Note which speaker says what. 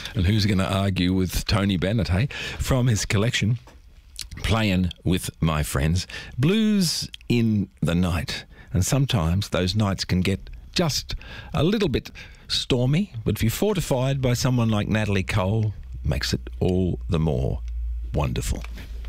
Speaker 1: And who's going to argue with Tony Bennett, hey? From his collection, Playing with My Friends, Blues in the Night. And sometimes those nights can get just a little bit stormy, but if you're fortified by someone like Natalie Cole, makes it all the more wonderful.